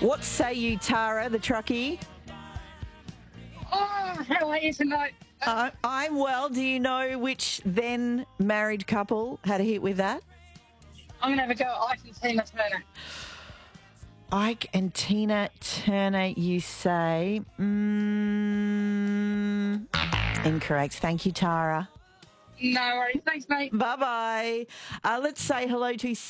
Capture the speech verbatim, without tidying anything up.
What say you, Tara, the truckie? Oh, how are you tonight? Uh, I'm well. Do you know which then married couple had a hit with that? I'm going to have a go at Ike and Tina Turner. Ike and Tina Turner, you say? Mm, incorrect. Thank you, Tara. No worries. Thanks, mate. Bye-bye. Uh, let's say hello to